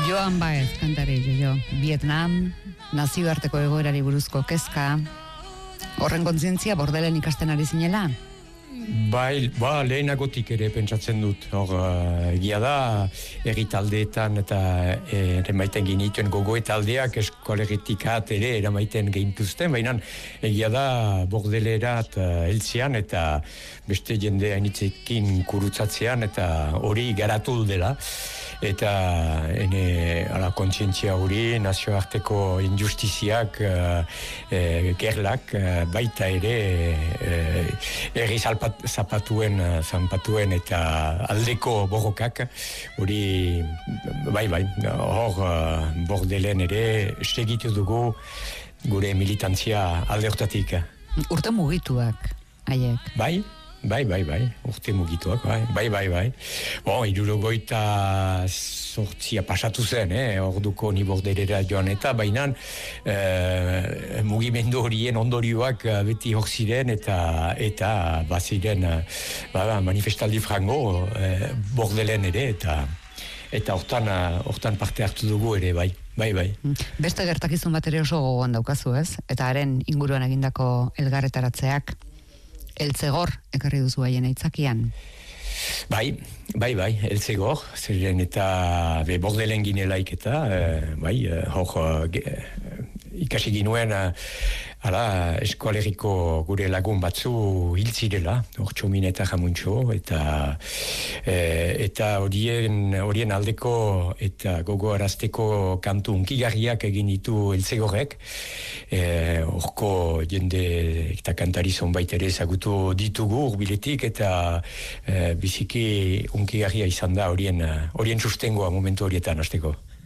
Joan Baez kantari jo. Vietnam, nazioarteko egoerari buruzko kezka, horren kontzientzia Bordelen ikasten ari zinela? Bai, lehenagotik ere pentsatzen dut. Hor, egia da, erritaldeetan eta eramaiten ginituen gogoetaldeak eskolegitik ere eramaiten gehintuzten, baina egia da Bordelerat heltzean eta beste jende hainitzekin kurutzatzean eta hori garatu dela. Eta kontzientzia hori, nazioarteko injustiziak, gerlak, baita ere herri zanpatuen eta aldeko borrokak, hori, bai, hor Bordelen ere segitu dugu gure militantzia alde hortatik. Urte mugituak, haiek. Bai, urte mugituak, bai. Bon, 78 pasatu zen, orduko ni Bordelera joan eta, baina mugimendu horien ondorioak beti hor ziren eta baziren manifestaldi frango Bordelen ere eta hortan parte hartu dugu ere, bai. Beste gertakizun bat ere oso gogoan daukazu, ez? Eta haren inguruan egindako elgarretaratzeak Eltzegor ekarri duzu haien aitzakian. Bai, Eltzegor, zeren eta Bordelen ginelaik eta, hor ikasi ginuen eskolegiko gure lagun batzu hil zirela, hor Txomin eta Jamuntxo, eta horien aldeko eta gogoarazteko kantu unkigarriak egin ditu Eltzegorrek, horko jende eta kantari zonbait ere ezagutu ditugu urbiletik eta biziki unkigarria izan da horien sustengoa momentu horietan hasteko.